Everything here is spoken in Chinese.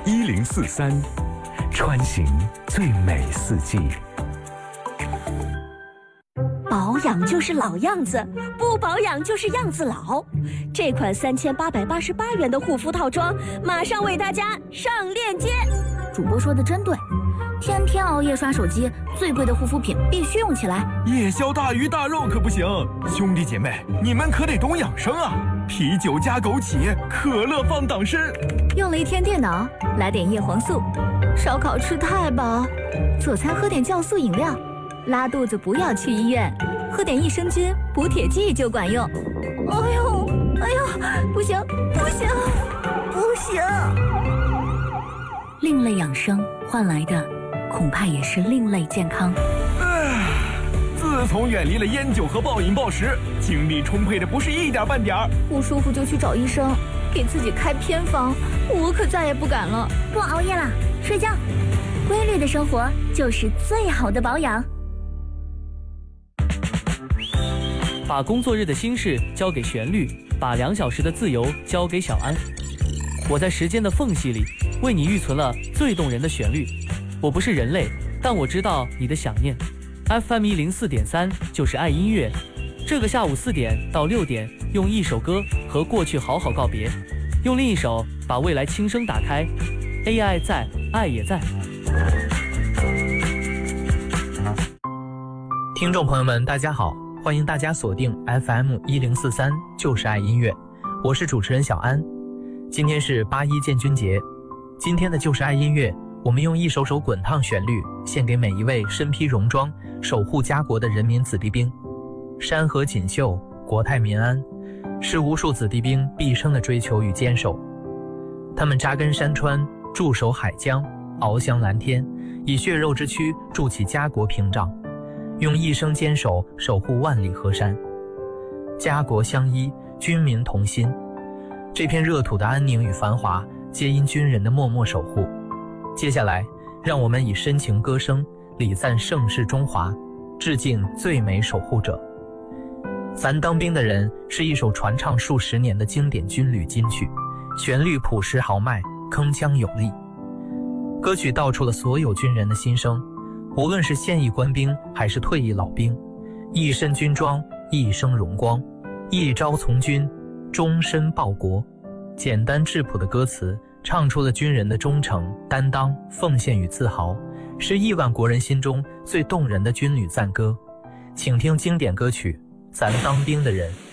FM1043，穿行最美四季。 保养就是老样子，不保养就是样子老。这款3888元的护肤套装，马上为大家上链接。 主播说的真对，天天熬夜刷手机，最贵的护肤品必须用起来。 夜宵大鱼大肉可不行，兄弟姐妹，你们可得懂养生啊！啤酒加枸杞，可乐放党参。 用了一天电脑，来点叶黄素。烧烤吃太饱，佐餐喝点酵素饮料。拉肚子不要去医院，喝点益生菌补铁剂就管用。哎呦，不行，另类养生换来的恐怕也是另类健康。 自从远离了烟酒和暴饮暴食，精力充沛的不是一点半点儿。 不舒服就去找医生，给自己开偏方，我可再也不敢了。 不熬夜了，睡觉，规律的生活就是最好的保养。 把工作日的心事交给旋律，把2小时的自由交给小安。我在时间的缝隙里为你预存了最动人的旋律。我不是人类，但我知道你的想念。FM104.3就是爱音乐。这个下午4点到6点，用一首歌和过去好好告别，用另一首把未来轻声打开。AI 在，爱也在。 听众朋友们，大家好。欢迎大家锁定 FM1043，就是爱音乐，我是主持人小安。今天是8·1建军节，今天的就是爱音乐，我们用一首首滚烫旋律，献给每一位身披戎装、守护家国的人民子弟兵。山河锦绣，国泰民安，是无数子弟兵毕生的追求与坚守。他们扎根山川，驻守海疆，翱翔蓝天，以血肉之躯筑起家国屏障，用一生坚守守护万里河山。家国相依，军民同心，这片热土的安宁与繁华皆因军人的默默守护。接下来让我们以深情歌声礼赞盛世中华，致敬最美守护者。咱当兵的人是一首传唱数十年的经典军旅金曲，旋律朴实豪迈，铿锵有力。歌曲道出了所有军人的心声，无论是现役官兵还是退役老兵，一身军装，一生荣光，一朝从军，终身报国。简单质朴的歌词唱出了军人的忠诚、担当、奉献与自豪，是亿万国人心中最动人的军旅赞歌。请听经典歌曲《咱当兵的人》。